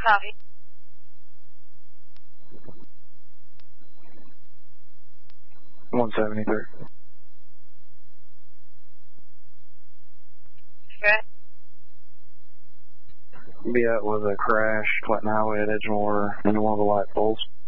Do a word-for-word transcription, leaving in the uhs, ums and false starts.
Copy. one seventy-three. Okay. Yeah, it was a crash, Clinton Highway at Edgemoor, into one of the light poles.